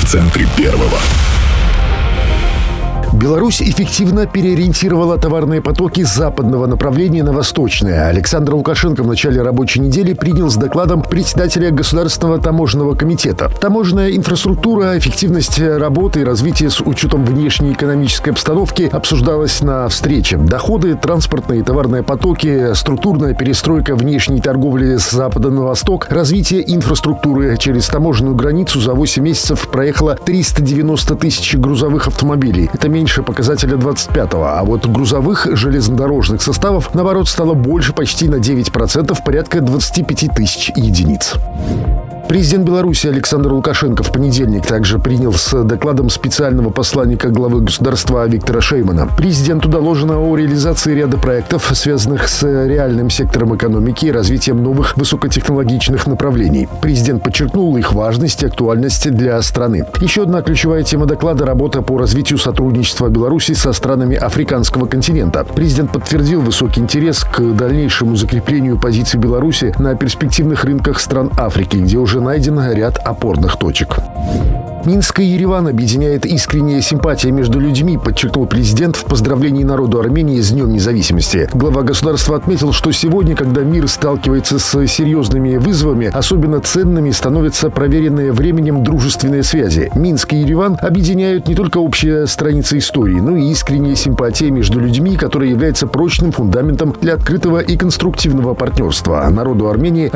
центре первого. Беларусь эффективно переориентировала товарные потоки с западного направления на восточное. Александр Лукашенко в начале рабочей недели принял с докладом председателя Государственного таможенного комитета. Таможенная инфраструктура, эффективность работы и развитие с учетом внешней экономической обстановки обсуждалась на встрече. Доходы, транспортные и товарные потоки, структурная перестройка внешней торговли с запада на восток, развитие инфраструктуры. Через таможенную границу за 8 месяцев проехало 390 тысяч грузовых автомобилей. Это меньше показателя 25-го. А вот грузовых железнодорожных составов, наоборот, стало больше почти на 9%, порядка 25 тысяч единиц. Президент Беларуси Александр Лукашенко в понедельник также принял с докладом специального посланника главы государства Виктора Шеймана. Президенту доложено о реализации ряда проектов, связанных с реальным сектором экономики и развитием новых высокотехнологичных направлений. Президент подчеркнул их важность и актуальность для страны. Еще одна ключевая тема доклада – работа по развитию сотрудничества Беларуси со странами африканского континента. Президент подтвердил высокий интерес к дальнейшему закреплению позиций Беларуси на перспективных рынках стран Африки, где уже найден ряд опорных точек. Минск и Ереван объединяет искренняя симпатия между людьми, подчеркнул президент в поздравлении народу Армении с Днем независимости. Глава государства отметил, что сегодня, когда мир сталкивается с серьезными вызовами, особенно ценными становятся проверенные временем дружественные связи. Минск и Ереван объединяют не только общая страница истории, но и искренняя симпатия между людьми, которая является прочным фундаментом для открытого и конструктивного партнерства. Народу Армении